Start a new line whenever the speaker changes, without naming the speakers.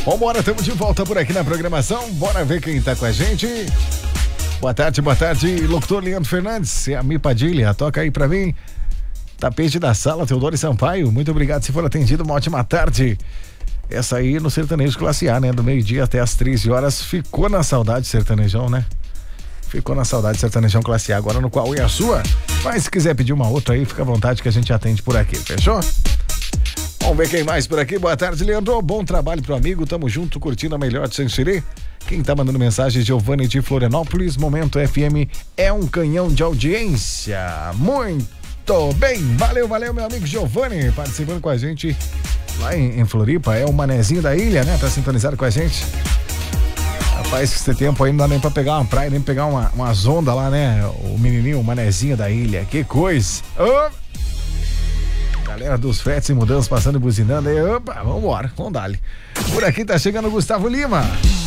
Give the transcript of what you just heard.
Vambora, estamos de volta por aqui na programação. Bora ver quem tá com a gente. Boa tarde, locutor Leandro Fernandes. É a Mi Padilha, toca aí pra mim. Tapete da sala, Teodoro Sampaio. Muito obrigado se for atendido, uma ótima tarde. Essa aí no Sertanejo Classe A, né? Do meio-dia até as 13 horas. Ficou na saudade sertanejão, né? Ficou na saudade sertanejão Classe A. Agora no Qual é a Sua? Mas se quiser pedir uma outra aí, fica à vontade que a gente atende por aqui, fechou? Vamos ver quem mais por aqui. Boa tarde, Leandro. Bom trabalho pro amigo. Tamo junto, curtindo a melhor de Xanxerê. Quem tá mandando mensagem, Giovanni de Florianópolis. Momento FM é um canhão de audiência. Muito bem. Valeu, meu amigo Giovanni, participando com a gente lá em Floripa. É o manezinho da ilha, né? Tá sintonizado com a gente. Rapaz, esse tempo aí não dá nem pra pegar uma praia, nem pegar umas ondas lá, né? O menininho, o manezinho da ilha. Que coisa. Galera dos fretes e mudanças passando e buzinando aí. Opa, vambora, vamos dar-lhe. Por aqui tá chegando o Gustavo Lima.